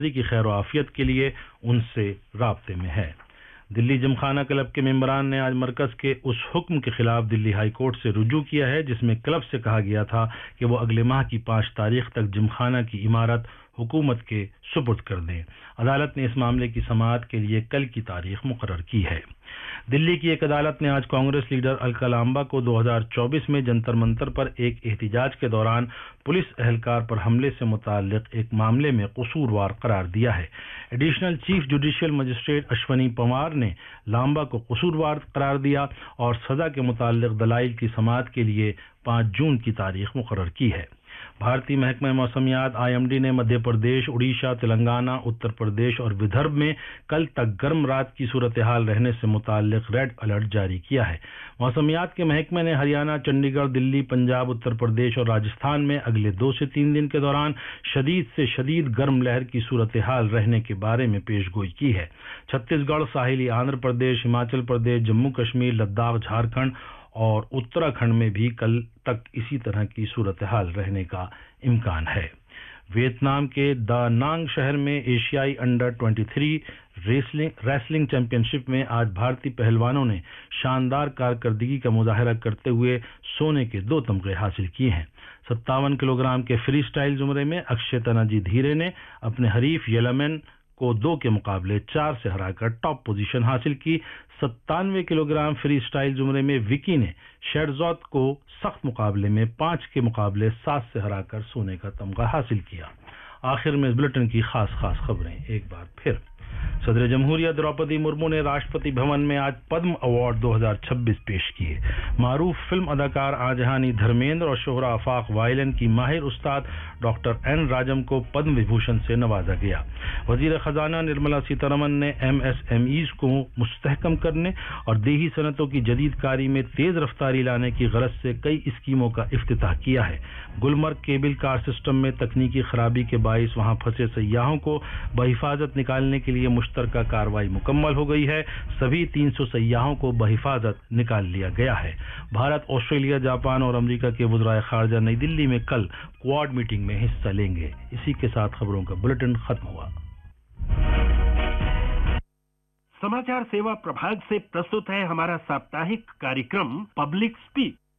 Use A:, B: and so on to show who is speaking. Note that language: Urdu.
A: کی خیر و عافیت کے لیے ان سے رابطے میں ہے۔ دلی جمخانہ کلب کے ممبران نے آج مرکز کے اس حکم کے خلاف دلی ہائی کورٹ سے رجوع کیا ہے جس میں کلب سے کہا گیا تھا کہ وہ اگلے ماہ کی 5 تاریخ تک جمخانہ کی عمارت حکومت کے سپرد کر دیں۔ عدالت نے اس معاملے کی سماعت کے لیے کل کی تاریخ مقرر کی ہے۔ دلی کی ایک عدالت نے آج کانگریس لیڈر الکا لامبا کو 2024 میں جنتر منتر پر ایک احتجاج کے دوران پولیس اہلکار پر حملے سے متعلق ایک معاملے میں قصوروار قرار دیا ہے۔ Additional chief judicial magistrate Ashwini Pawar نے لامبا کو قصوروار قرار دیا اور سزا کے متعلق دلائل کی سماعت کے لیے 5 جون کی تاریخ مقرر کی ہے۔ بھارتی محکمہ موسمیات IMD نے مدھیہ پردیش، اڑیسہ، تلنگانہ، اتر پردیش اور ودربھ میں کل تک گرم رات کی صورتحال رہنے سے متعلق ریڈ الرٹ جاری کیا ہے۔ موسمیات کے محکمے نے ہریانہ، چنڈی گڑھ، دلی، پنجاب، اتر پردیش اور راجستھان میں اگلے 2 سے 3 دن کے دوران شدید سے شدید گرم لہر کی صورتحال رہنے کے بارے میں پیش گوئی کی ہے۔ چھتیس گڑھ، ساحلی آندھرا پردیش، ہماچل پردیش، جموں کشمیر، لداخ، جھارکھنڈ اور اتراکھنڈ میں بھی کل تک اسی طرح کی صورتحال رہنے کا امکان ہے۔ ویتنام کے دا نانگ شہر میں ایشیائی انڈر 23 ریسلنگ چیمپئن شپ میں آج بھارتی پہلوانوں نے شاندار کارکردگی کا مظاہرہ کرتے ہوئے سونے کے 2 تمغے حاصل کیے ہیں۔ 57 کلو گرام کے فری سٹائل زمرے میں اکشے تناجی دھیرے نے اپنے حریف یلمن کو 2 کے مقابلے 4 سے ہرا کر ٹاپ پوزیشن حاصل کی۔ 97 کلو گرام فری سٹائل زمرے میں وکی نے شیرزاد کو سخت مقابلے میں 5 کے مقابلے 7 سے ہرا کر سونے کا تمغہ حاصل کیا۔ آخر میں اس بلٹن کی خاص خبریں ایک بار پھر۔ صدر جمہوریہ دروپدی مرمو نے راشٹرپتی بھون میں آج پدم ایوارڈ 2026 پیش کیے۔ معروف فلم اداکار آجہانی دھرمیندر اور شہرہ آفاق وائلن کی ماہر استاد ڈاکٹر این راجم کو پدم وبھوشن سے نوازا گیا۔ وزیر خزانہ نرملا سیتارمن نے MSMEs کو مستحکم کرنے اور دیہی صنعتوں کی جدید کاری میں تیز رفتاری لانے کی غرض سے کئی اسکیموں کا افتتاح کیا ہے۔ گلمرگ کیبل کار سسٹم میں تکنیکی خرابی کے باعث وہاں پھنسے سیاحوں کو بحفاظت نکالنے کے لیے مشترکہ کارروائی مکمل ہو گئی ہے۔ سبھی 300 سیاحوں کو بحفاظت نکال لیا گیا ہے۔ بھارت، آسٹریلیا، جاپان اور امریکہ کے وزرائے خارجہ نئی دلی میں کل کوآڈ میٹنگ میں حصہ لیں گے۔ اسی کے ساتھ خبروں کا بلٹن ختم ہوا۔
B: समाचार सेवा प्रभाग से प्रस्तुत है हमारा साप्ताहिक कार्यक्रम पब्लिक स्पीक।